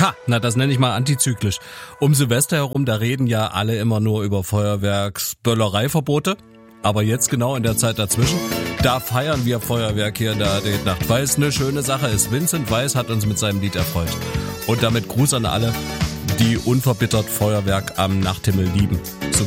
Ha, na das nenne ich mal antizyklisch. Um Silvester herum, da reden ja alle immer nur über Feuerwerksböllereiverbote. Aber jetzt genau in der Zeit dazwischen, da feiern wir Feuerwerk hier in der AD-Nacht, weil es eine schöne Sache ist. Vincent Weiss hat uns mit seinem Lied erfreut. Und damit Gruß an alle, die unverbittert Feuerwerk am Nachthimmel lieben. So